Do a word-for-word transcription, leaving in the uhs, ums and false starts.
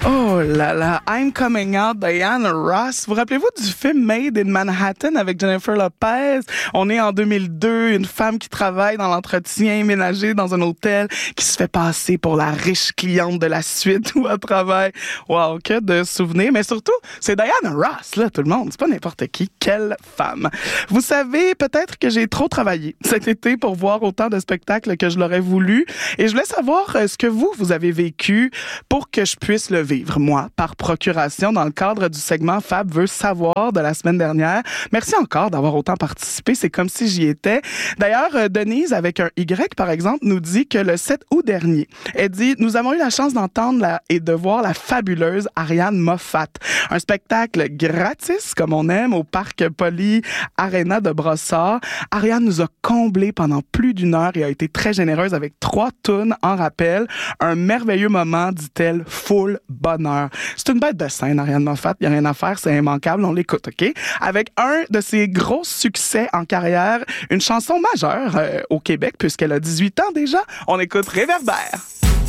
Oh là là, I'm Coming Out, Diana Ross. Vous rappelez-vous du film Made in Manhattan avec Jennifer Lopez? On est en deux mille deux, une femme qui travaille dans l'entretien ménager dans un hôtel qui se fait passer pour la riche cliente de la suite où elle travaille. Wow, que de souvenirs. Mais surtout, c'est Diana Ross, là, tout le monde. C'est pas n'importe qui. Quelle femme. Vous savez, peut-être que j'ai trop travaillé cet été pour voir autant de spectacles que je l'aurais voulu. Et je voulais savoir euh, ce que vous, vous avez vécu pour que je puisse le vivre, moi, par procuration, dans le cadre du segment Fab veut savoir de la semaine dernière. Merci encore d'avoir autant participé. C'est comme si j'y étais. D'ailleurs, euh, Denise, avec un Y, par exemple, nous dit que le sept août dernier, elle dit « Nous avons eu la chance d'entendre la, et de voir la fabuleuse Ariane Moffat. Un spectacle gratis, comme on aime, au Parc Poly Arena de Brossard. Ariane nous a comblés pendant plus d'une heure et a été très généreuse avec trois tunes en rappel. Un merveilleux moment, dit-elle, full bonheur. » C'est une bête de scène, Ariane Moffat. Il n'y a rien à faire, c'est immanquable. On l'écoute, OK? Avec un de ses gros succès en carrière, une chanson majeure euh, au Québec, puisqu'elle a dix-huit ans déjà. On écoute Réverbère.